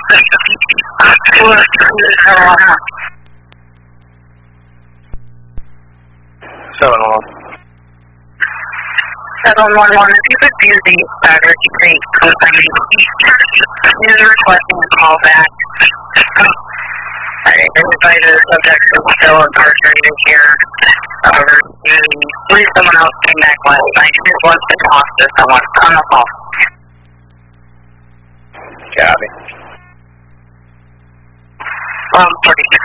If you could do the Ricky Creek company, he's requesting a call back. Everybody that is subject is still incarcerated here. However, someone else came back last night. He just wants to talk to someone on the phone. Copy. 46